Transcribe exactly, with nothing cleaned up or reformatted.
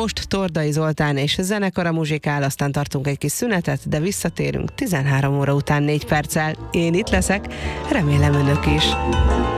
Most Tordai Zoltán és zenekara muzsikál, aztán tartunk egy kis szünetet, de visszatérünk tizenhárom óra után négy perccel. Én itt leszek, remélem önök is.